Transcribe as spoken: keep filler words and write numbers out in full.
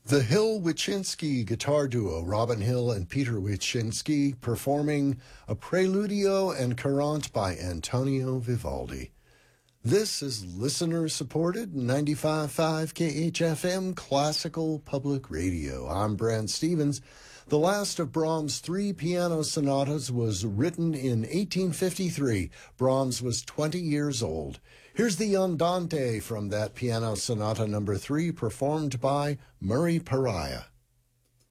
The Hill-Wyszynski guitar duo, Robin Hill and Peter Wyszynski, performing a Preludio and Courante by Antonio Vivaldi. This is listener-supported ninety-five point five K H F M Classical Public Radio. I'm Brant Stevens. The last of Brahms' three piano sonatas was written in eighteen fifty-three. Brahms was twenty years old. Here's the Andante from that piano sonata number three, performed by Murray Pariah.